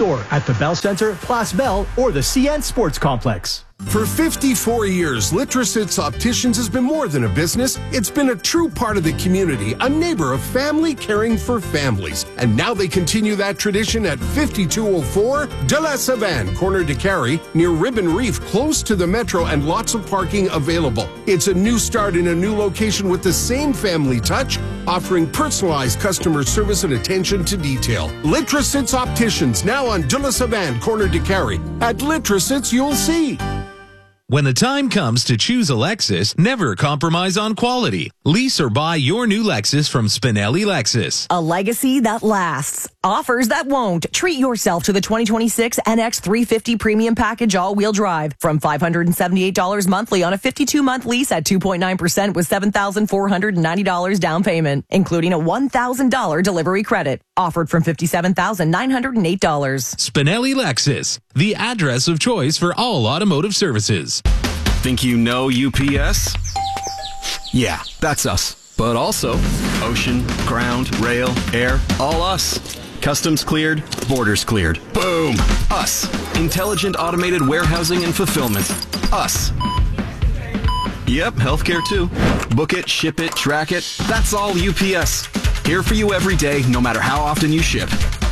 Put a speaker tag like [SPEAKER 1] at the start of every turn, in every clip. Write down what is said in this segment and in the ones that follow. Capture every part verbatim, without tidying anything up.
[SPEAKER 1] store at the Bell Center, Place Bell, or the C N Sports Complex.
[SPEAKER 2] For fifty-four years, Litrosits Opticians has been more than a business. It's been a true part of the community, a neighbor of family caring for families. And now they continue that tradition at fifty-two oh four De La Savane, corner de Carey, near Ribbon Reef, close to the metro and lots of parking available. It's a new start in a new location with the same family touch, offering personalized customer service and attention to detail. Litrosits Opticians, now on De La Savane, corner de Carey. At Litrosits, you'll see.
[SPEAKER 3] When the time comes to choose a Lexus, never compromise on quality. Lease or buy your new Lexus from Spinelli Lexus.
[SPEAKER 4] A legacy that lasts. Offers that won't. Treat yourself to the twenty twenty-six N X three fifty Premium Package all-wheel drive from five hundred seventy-eight dollars monthly on a fifty-two month lease at two point nine percent with seven thousand four hundred ninety dollars down payment, including a one thousand dollars delivery credit. Offered from fifty-seven thousand nine hundred eight dollars.
[SPEAKER 3] Spinelli Lexus, the address of choice for all automotive services.
[SPEAKER 5] Think you know U P S? Yeah, that's us. But also ocean, ground, rail, air, all us. Customs cleared, borders cleared. Boom! Us. Intelligent automated warehousing and fulfillment. Us. Yep, healthcare too. Book it, ship it, track it. That's all U P S. Here for you every day, no matter how often you ship.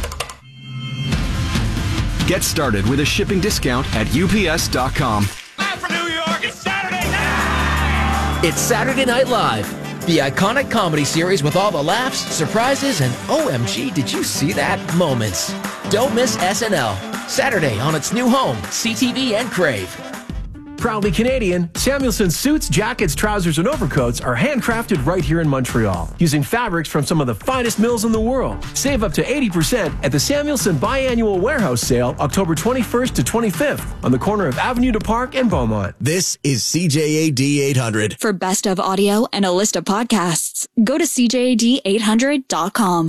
[SPEAKER 5] Get started with a shipping discount at U P S dot com.
[SPEAKER 6] Live from New York, it's Saturday night!
[SPEAKER 7] It's Saturday Night Live, the iconic comedy series with all the laughs, surprises, and O M G, did you see that moments. Don't miss S N L, Saturday on its new home, C T V and Crave.
[SPEAKER 8] Proudly Canadian, Samuelson suits, jackets, trousers, and overcoats are handcrafted right here in Montreal, using fabrics from some of the finest mills in the world. Save up to eighty percent at the Samuelson Biannual Warehouse Sale, October twenty-first to twenty-fifth, on the corner of Avenue du Parc and Beaumont.
[SPEAKER 9] This is C J A D eight hundred.
[SPEAKER 10] For best of audio and a list of podcasts, go to C J A D eight hundred dot com.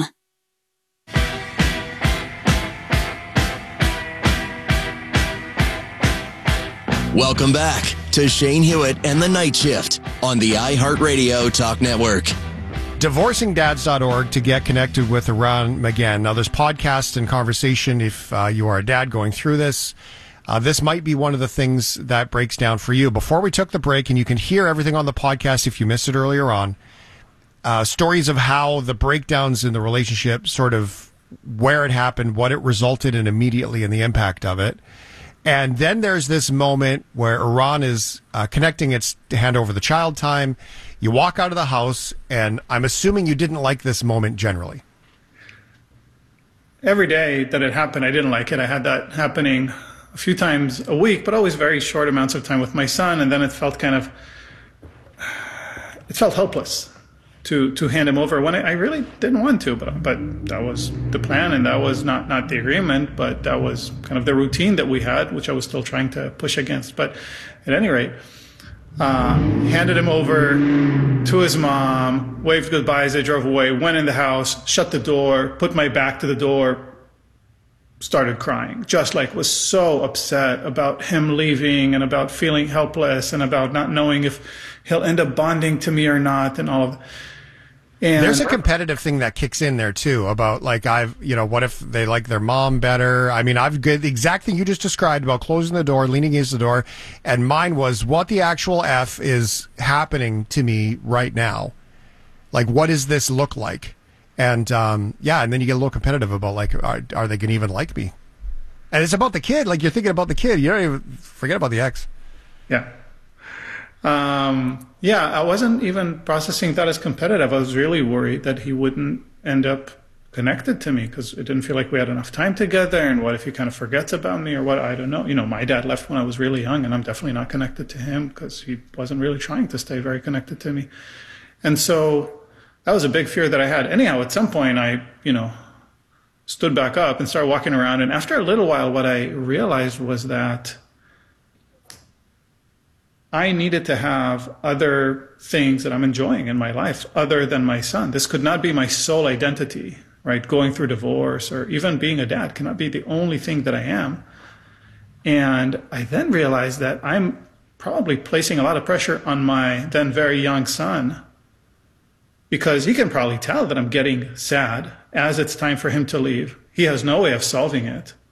[SPEAKER 9] Welcome back to Shane Hewitt and the Night Shift on the iHeartRadio Talk Network.
[SPEAKER 11] divorcing dads dot org to get connected with Eran Magan. Now, there's podcasts and conversation if uh, you are a dad going through this. Uh, this might be one of the things that breaks down for you. Before we took the break, and you can hear everything on the podcast if you missed it earlier on, uh, stories of how the breakdowns in the relationship, sort of where it happened, what it resulted in immediately, and the impact of it. And then there's this moment where Eran is uh, connecting its to hand over the child time. You walk out of the house, and I'm assuming you didn't like this moment generally.
[SPEAKER 12] Every day that it happened, I didn't like it. I had that happening a few times a week, but always very short amounts of time with my son. And then it felt kind of, it felt hopeless to to hand him over when I, I really didn't want to, but but that was the plan, and that was not not the agreement, but that was kind of the routine that we had, which I was still trying to push against. But at any rate, uh, handed him over to his mom, waved goodbye as I drove away, went in the house, shut the door, put my back to the door, started crying, just like was so upset about him leaving and about feeling helpless and about not knowing if he'll end up bonding to me or not and all of that. And
[SPEAKER 11] there's a competitive thing that kicks in there too about like I've you know what if they like their mom better. I mean I've good the exact thing you just described about closing the door, leaning against the door, and mine was what the actual F is happening to me right now. Like what does this look like? And um, yeah, and then you get a little competitive about like are, are they going to even like me? And it's about the kid. Like you're thinking about the kid. You don't even forget about the ex.
[SPEAKER 12] Yeah. Um, yeah, I wasn't even processing that as competitive. I was really worried that he wouldn't end up connected to me because it didn't feel like we had enough time together. And what if he kind of forgets about me or what? I don't know. You know, my dad left when I was really young, and I'm definitely not connected to him because he wasn't really trying to stay very connected to me. And so that was a big fear that I had. Anyhow, at some point I, you know, stood back up and started walking around. And after a little while, what I realized was that I needed to have other things that I'm enjoying in my life other than my son. This could not be my sole identity, right? Going through divorce or even being a dad cannot be the only thing that I am. And I then realized that I'm probably placing a lot of pressure on my then very young son because he can probably tell that I'm getting sad as it's time for him to leave. He has no way of solving it.